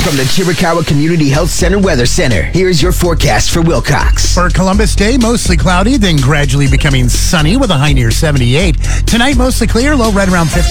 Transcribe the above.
From the Chiricahua Community Health Center Weather Center, here's your forecast for Wilcox. For Columbus Day, mostly cloudy, then gradually becoming sunny with a high near 78. Tonight, mostly clear, low right around 50.